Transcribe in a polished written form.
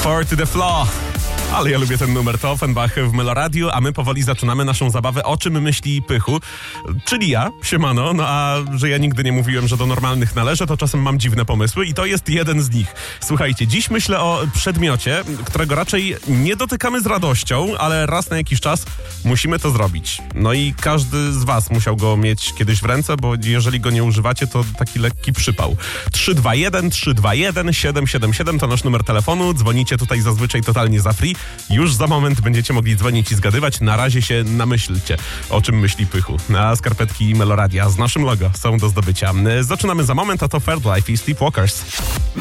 4 to the floor. Ale ja lubię ten numer, to Offenbach w Meloradiu, a my powoli zaczynamy naszą zabawę O czym myśli Pychu, czyli ja, siemano, no a że ja nigdy nie mówiłem, że do normalnych należę, to czasem mam dziwne pomysły i to jest jeden z nich. Słuchajcie, dziś myślę o przedmiocie, którego raczej nie dotykamy z radością, ale raz na jakiś czas musimy to zrobić. No i każdy z was musiał go mieć kiedyś w ręce, bo jeżeli go nie używacie, to taki lekki przypał. 321-321-777 to nasz numer telefonu, dzwonicie tutaj zazwyczaj totalnie za free. Już za moment będziecie mogli dzwonić i zgadywać. Na razie się namyślcie, o czym myśli Pychu. A skarpetki Meloradia z naszym logo są do zdobycia. Zaczynamy za moment, a to Fairlife i Sleepwalkers.